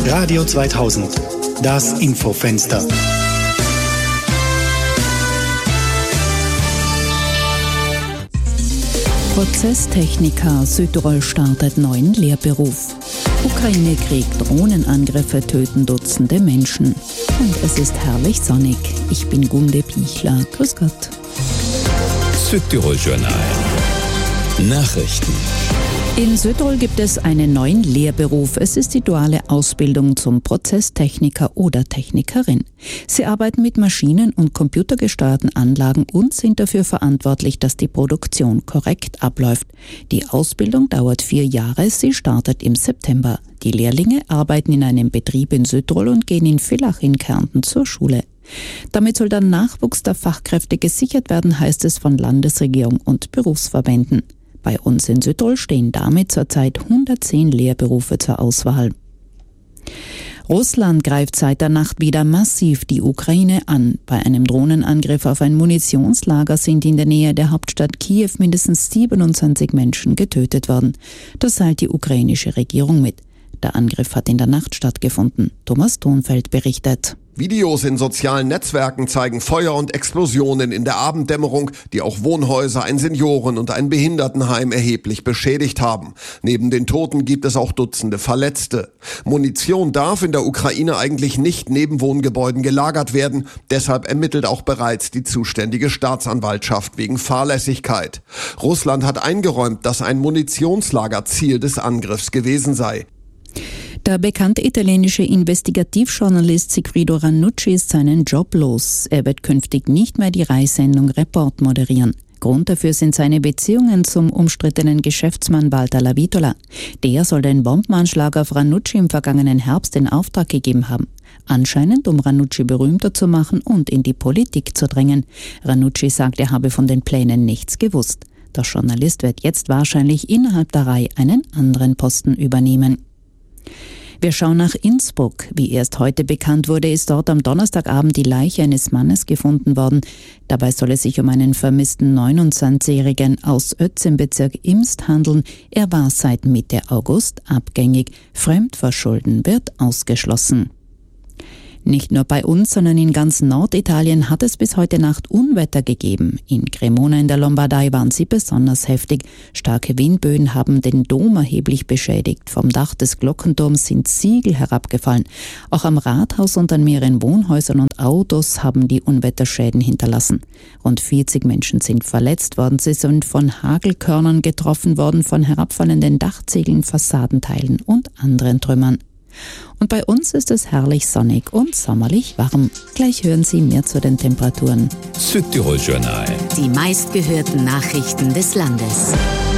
Radio 2000, das Infofenster. Prozesstechniker Südtirol startet neuen Lehrberuf. Ukraine-Krieg, Drohnenangriffe töten Dutzende Menschen. Und es ist herrlich sonnig. Ich bin Gunde Pichler. Grüß Gott. Südtirol Journal. Nachrichten. In Südtirol gibt es einen neuen Lehrberuf. Es ist die duale Ausbildung zum Prozesstechniker oder Technikerin. Sie arbeiten mit Maschinen und computergesteuerten Anlagen und sind dafür verantwortlich, dass die Produktion korrekt abläuft. Die Ausbildung dauert 4 Jahre. Sie startet im September. Die Lehrlinge arbeiten in einem Betrieb in Südtirol und gehen in Villach in Kärnten zur Schule. Damit soll der Nachwuchs der Fachkräfte gesichert werden, heißt es von Landesregierung und Berufsverbänden. Bei uns in Südtirol stehen damit zurzeit 110 Lehrberufe zur Auswahl. Russland greift seit der Nacht wieder massiv die Ukraine an. Bei einem Drohnenangriff auf ein Munitionslager sind in der Nähe der Hauptstadt Kiew mindestens 27 Menschen getötet worden. Das teilt die ukrainische Regierung mit. Der Angriff hat in der Nacht stattgefunden. Thomas Thonfeld berichtet. Videos in sozialen Netzwerken zeigen Feuer und Explosionen in der Abenddämmerung, die auch Wohnhäuser, ein Senioren- und ein Behindertenheim erheblich beschädigt haben. Neben den Toten gibt es auch Dutzende Verletzte. Munition darf in der Ukraine eigentlich nicht neben Wohngebäuden gelagert werden. Deshalb ermittelt auch bereits die zuständige Staatsanwaltschaft wegen Fahrlässigkeit. Russland hat eingeräumt, dass ein Munitionslager Ziel des Angriffs gewesen sei. Der bekannte italienische Investigativjournalist Sigfrido Ranucci ist seinen Job los. Er wird künftig nicht mehr die Reissendung Report moderieren. Grund dafür sind seine Beziehungen zum umstrittenen Geschäftsmann Walter Lavitola. Der soll den Bombenanschlag auf Ranucci im vergangenen Herbst in Auftrag gegeben haben. Anscheinend, um Ranucci berühmter zu machen und in die Politik zu drängen. Ranucci sagt, er habe von den Plänen nichts gewusst. Der Journalist wird jetzt wahrscheinlich innerhalb der Reihe einen anderen Posten übernehmen. Wir schauen nach Innsbruck. Wie erst heute bekannt wurde, ist dort am Donnerstagabend die Leiche eines Mannes gefunden worden. Dabei soll es sich um einen vermissten 29-Jährigen aus Ötz im Bezirk Imst handeln. Er war seit Mitte August abgängig. Fremdverschulden wird ausgeschlossen. Nicht nur bei uns, sondern in ganz Norditalien hat es bis heute Nacht Unwetter gegeben. In Cremona in der Lombardei waren sie besonders heftig. Starke Windböen haben den Dom erheblich beschädigt. Vom Dach des Glockenturms sind Ziegel herabgefallen. Auch am Rathaus und an mehreren Wohnhäusern und Autos haben die Unwetterschäden hinterlassen. Rund 40 Menschen sind verletzt worden. Sie sind von Hagelkörnern getroffen worden, von herabfallenden Dachziegeln, Fassadenteilen und anderen Trümmern. Und bei uns ist es herrlich sonnig und sommerlich warm. Gleich hören Sie mehr zu den Temperaturen. Südtirol Journal. Die meistgehörten Nachrichten des Landes.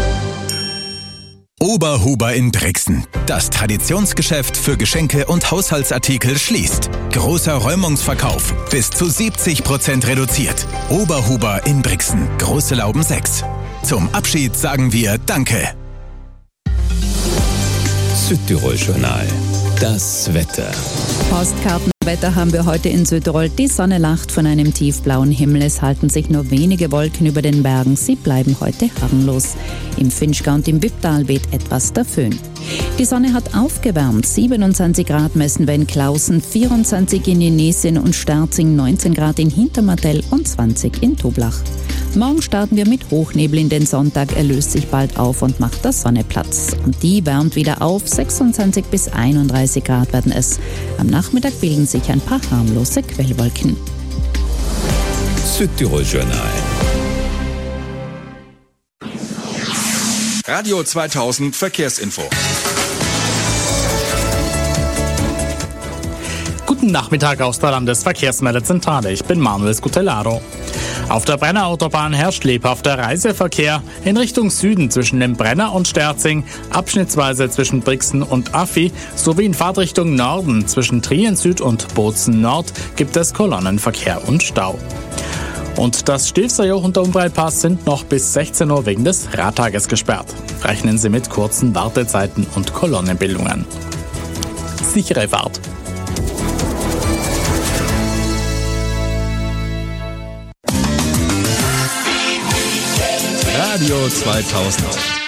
Oberhuber in Brixen. Das Traditionsgeschäft für Geschenke und Haushaltsartikel schließt. Großer Räumungsverkauf. Bis zu 70% reduziert. Oberhuber in Brixen. Große Lauben 6. Zum Abschied sagen wir Danke. Südtirol Journal. Das Wetter. Postkartenwetter haben wir heute in Südtirol. Die Sonne lacht von einem tiefblauen Himmel. Es halten sich nur wenige Wolken über den Bergen. Sie bleiben heute harmlos. Im Finchgau und im Wipptal weht etwas der Föhn. Die Sonne hat aufgewärmt. 27 Grad messen wir in Klausen, 24 in Jenesien und Sterzing, 19 Grad in Hintermartell und 20 in Toblach. Morgen starten wir mit Hochnebel in den Sonntag. Er löst sich bald auf und macht der Sonne Platz. Und die wärmt wieder auf. 26 bis 31 Grad werden es. Am Nachmittag bilden sich ein paar harmlose Quellwolken. Südtirol Journal. Radio 2000 Verkehrsinfo. Guten Nachmittag aus der Landesverkehrsmeldezentrale. Ich bin Manuel Scutellaro. Auf der Brenner Autobahn herrscht lebhafter Reiseverkehr in Richtung Süden zwischen dem Brenner und Sterzing, abschnittsweise zwischen Brixen und Affi, sowie in Fahrtrichtung Norden zwischen Trien Süd und Bozen Nord gibt es Kolonnenverkehr und Stau. Und das Stilfser Joch und der Umbreitpass sind noch bis 16 Uhr wegen des Radtages gesperrt. Rechnen Sie mit kurzen Wartezeiten und Kolonnenbildungen. Sichere Fahrt! Radio 2000.